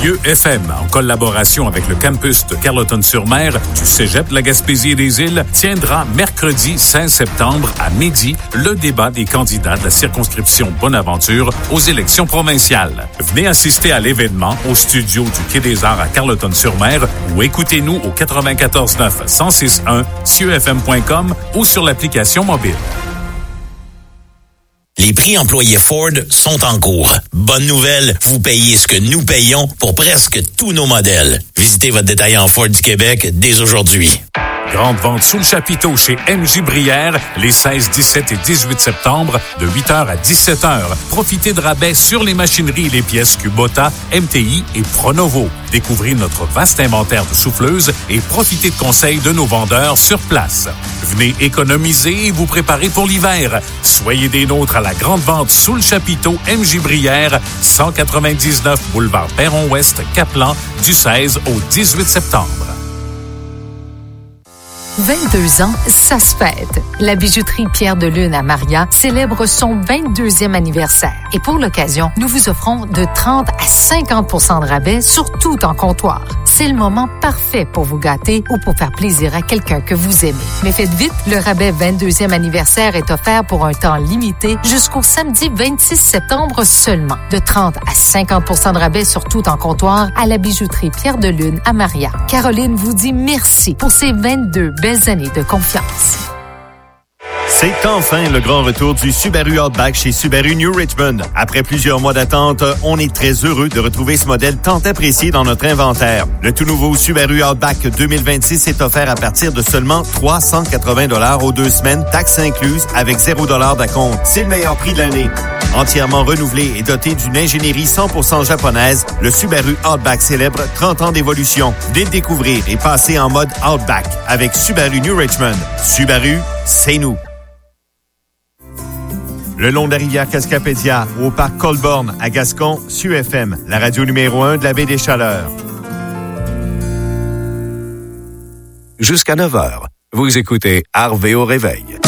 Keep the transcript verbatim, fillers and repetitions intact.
Milieu F M, en collaboration avec le campus de Carleton-sur-Mer du Cégep de la Gaspésie et des Îles, tiendra mercredi seize septembre à midi le débat des candidats de la circonscription Bonaventure aux élections provinciales. Venez assister à l'événement au studio du Quai des Arts à Carleton-sur-Mer ou écoutez-nous au quatre-vingt-quatorze neuf cent six un cieux f m point com ou sur l'application mobile. Les prix employés Ford sont en cours. Bonne nouvelle, vous payez ce que nous payons pour presque tous nos modèles. Visitez votre détaillant Ford du Québec dès aujourd'hui. Grande vente sous le chapiteau chez M J Brière les seize, dix-sept et dix-huit septembre de huit heures à dix-sept heures. Profitez de rabais sur les machineries et les pièces Kubota, M T I et Pronovo. Découvrez notre vaste inventaire de souffleuses et profitez de conseils de nos vendeurs sur place. Venez économiser et vous préparer pour l'hiver. Soyez des nôtres à la grande vente sous le chapiteau M J Brière, cent quatre-vingt-dix-neuf boulevard Perron-Ouest, Caplan, du seize au dix-huit septembre. vingt-deux ans, ça se fête. La bijouterie Pierre de Lune à Maria célèbre son vingt-deuxième anniversaire. Et pour l'occasion, nous vous offrons de trente à cinquante pour cent de rabais sur tout en comptoir. C'est le moment parfait pour vous gâter ou pour faire plaisir à quelqu'un que vous aimez. Mais faites vite, le rabais vingt-deuxième anniversaire est offert pour un temps limité jusqu'au samedi vingt-six septembre seulement. De trente à cinquante pour cent de rabais sur tout en comptoir à la bijouterie Pierre de Lune à Maria. Caroline vous dit merci pour ces vingt-deux belles années de confiance. C'est enfin le grand retour du Subaru Outback chez Subaru New Richmond. Après plusieurs mois d'attente, on est très heureux de retrouver ce modèle tant apprécié dans notre inventaire. Le tout nouveau Subaru Outback deux mille vingt-six est offert à partir de seulement trois cent quatre-vingts dollars aux deux semaines, taxes incluses, avec zéro dollar d'acompte. C'est le meilleur prix de l'année. Entièrement renouvelé et doté d'une ingénierie cent pour cent japonaise, le Subaru Outback célèbre trente ans d'évolution. Venez le découvrir et passer en mode Outback avec Subaru New Richmond. Subaru, c'est nous. Le long de la rivière Cascapédia, au parc Colborne, à Gascon, S U F M, la radio numéro un de la baie des Chaleurs. Jusqu'à neuf heures, vous écoutez Harvey au réveil.